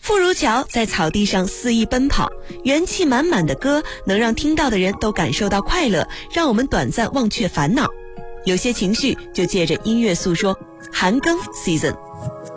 傅如乔在草地上肆意奔跑，元气满满的歌能让听到的人都感受到快乐，让我们短暂忘却烦恼。有些情绪就借着音乐诉说。韩庚 Season。